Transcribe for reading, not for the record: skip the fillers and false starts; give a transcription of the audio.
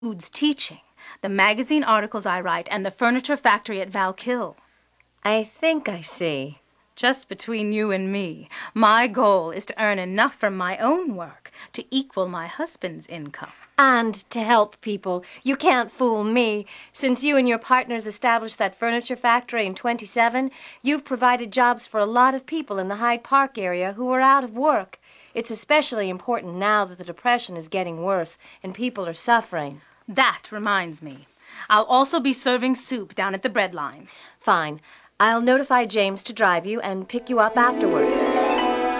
includes teaching, the magazine articles I write, and the furniture factory at Valkill. I think I see. Just between you and me, my goal is to earn enough from my own work to equal my husband's income. And to help people. You can't fool me. Since you and your partners established that furniture factory in 27, you've provided jobs for a lot of people in the Hyde Park area who are out of work. It's especially important now that the Depression is getting worse and people are suffering. That reminds me. I'll also be serving soup down at the bread line. Fine. I'll notify James to drive you and pick you up afterward.